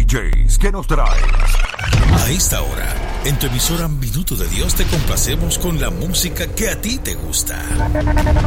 DJs que nos traes. A esta hora, en tu emisora Minuto de Dios te complacemos con la música que a ti te gusta.